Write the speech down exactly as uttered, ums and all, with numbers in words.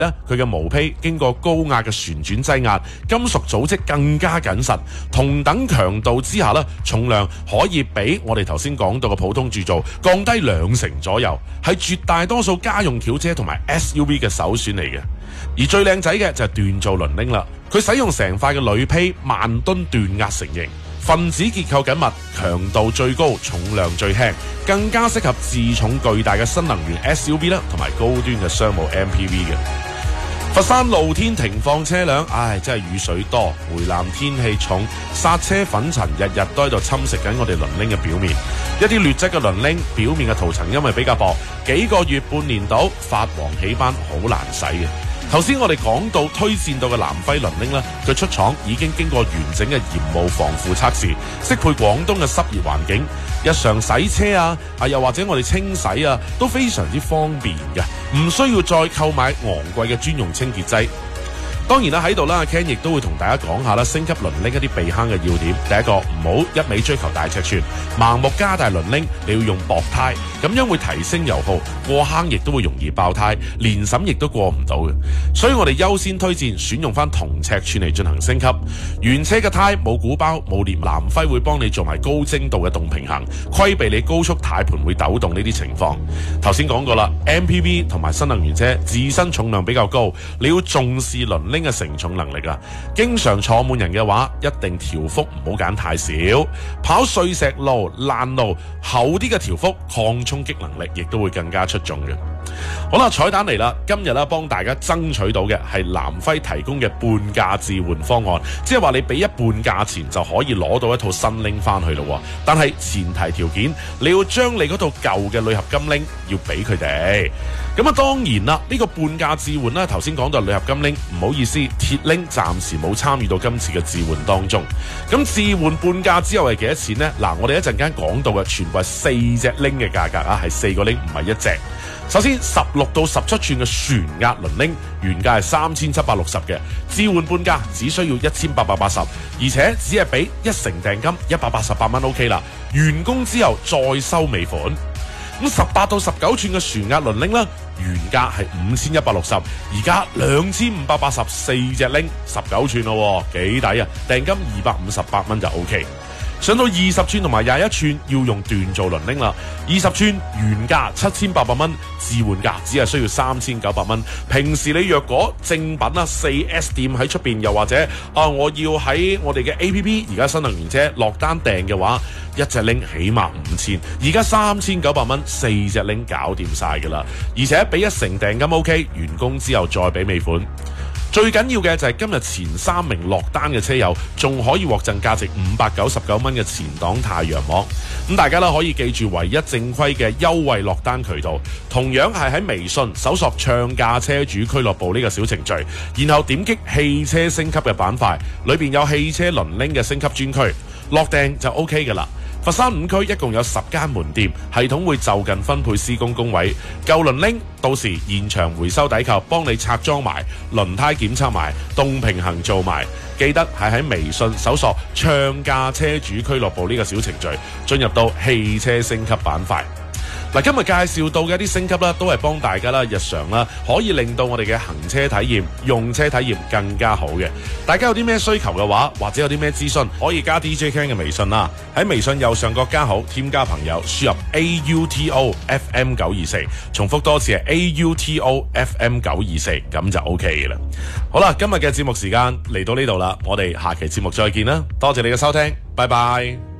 咧，佢嘅毛坯經過高壓嘅旋轉擠壓，金屬組織更加緊實，同等強度之下咧，重量可以比我哋頭先講到嘅普通鑄造降低兩成左右，係絕大多數家用轎車同埋 S U V 嘅首選嚟嘅。而最靚仔嘅就係鍛造輪鈴啦，佢使用成塊嘅鋁坯萬噸鍛壓成型，分子結構緊密，強度最高，重量最輕，更加適合自重巨大嘅新能源 S U V 啦，同埋高端嘅商務 M P V 嘅。佛山露天停放車輛，唉，真係雨水多，回南天氣重，剎車粉塵日日都喺度侵蝕緊我哋輪鈴嘅表面。一啲劣質嘅輪鈴表面嘅塗層因為比較薄，幾個月半年到發黃起斑，好難洗嘅。頭先我哋講到推薦到嘅南輝輪鈴咧，佢出廠已經經過完整嘅嚴霧防腐測試，適配廣東嘅濕熱環境，日常洗車啊，啊又或者我哋清洗啊，都非常之方便嘅，唔需要再購買昂貴嘅專用清潔劑。當然啦，喺度啦 ，Ken 亦都會同大家講下啦，升級輪鈴一啲避坑嘅要點。第一個，唔好一味追求大尺寸，盲目加大輪鈴，你要用薄胎，咁樣會提升油耗，過坑亦都會容易爆胎，連審亦都過唔到嘅。所以我哋優先推薦選用翻同尺寸嚟進行升級。原車嘅胎冇鼓包冇裂，南輝會幫你做埋高精度嘅動平衡，規避你高速軚盤會抖動呢啲情況。頭先講過啦 ，M P V 同埋新能源車自身重量比較高，你要重視輪鈴嘅承重能力啊！經常坐滿人嘅話，一定條幅唔好揀太少。跑碎石路、爛路，厚啲嘅條幅抗衝擊能力亦都會更加出眾嘅。好啦，彩蛋嚟啦！今日咧幫大家爭取到嘅係南輝提供嘅半價置換方案，即係話你俾一半價錢就可以攞到一套新鈴翻去咯。但係前提條件，你要將你嗰套舊嘅鋁合金鈴要俾佢哋。咁啊，當然啦，呢個半價置換啦，頭先講到鋁合金鈴，唔好意思，鐵鈴暫時冇參與到今次嘅置換當中。咁置換半價之後係幾多錢呢？嗱，我哋一陣間講到嘅全部係四隻鈴嘅價格啊，係四個鈴，唔係一隻。首先，十六到十七寸嘅旋壓輪鈴原價係三千七百六十嘅，置換半價只需要一千八百八十，而且只係俾一成訂金一百八十八蚊 OK 啦，完工之後再收尾款。咁十八到十九寸嘅旋壓輪鈴啦，原價係五千一百六十，而家兩千五百八十四隻鈴，十九寸咯，幾抵啊！訂金二百五十八蚊就 OK。上到二十寸同埋廿一寸要用鍛造輪鈴啦，二十寸原價七千八百蚊，置換價只係需要三千九百蚊。平時你若果正品啊四 S 店喺出邊，又或者啊我要喺我哋嘅 A P P 而家新能源車落單訂嘅話，一隻鈴起碼五千，而家三千九百蚊四隻鈴搞掂晒噶啦，而且俾一成訂金 OK， 完工之後再俾尾款。最緊要嘅就係今日前三名落單嘅車友，仲可以獲贈價值五百九十九蚊嘅前擋太陽膜。咁大家咧可以記住唯一正規嘅優惠落單渠道，同樣係喺微信搜索唱價車主俱樂部呢個小程序，然後點擊汽車升級嘅板塊，裏邊有汽車輪鈴嘅升級專區，落訂就 OK 噶啦。佛山五區一共有十間門店，系統會就近分配施工工位。舊輪鈴到時現場回收抵扣，幫你拆裝埋，輪胎檢測埋，動平衡做埋。記得係喺微信搜索唱價車主俱樂部呢個小程序，進入到汽車升級板塊。嗱，今日介紹到嘅一啲升級啦，都係幫大家啦，日常啦，可以令到我哋嘅行車體驗、用車體驗更加好嘅。大家有啲咩需求嘅話，或者有啲咩諮詢，可以加 D J Ken 嘅微信啦。喺微信右上角加號，添加朋友，輸入 A U T O F M 九二四，重複多次係 A U T O F M 九二四，咁就 OK 嘅啦。好啦，今日嘅節目時間嚟到呢度啦，我哋下期節目再見啦，多謝你嘅收聽，拜拜。